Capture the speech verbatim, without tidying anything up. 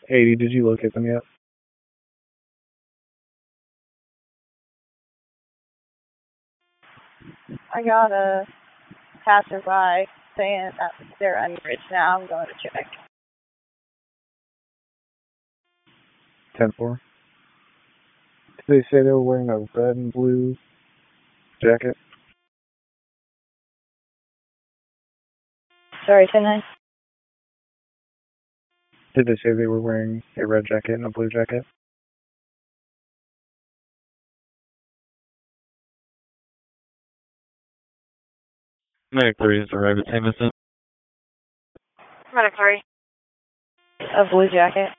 eighty, did you locate them yet? I got a passerby saying that they're on the bridge now. I'm going to check. ten four. Did they say they were wearing a red and blue jacket? Sorry, ten nine. Did they say they were wearing a red jacket and a blue jacket? Medic three is arrived at Saint Vincent. Medic three. A blue jacket.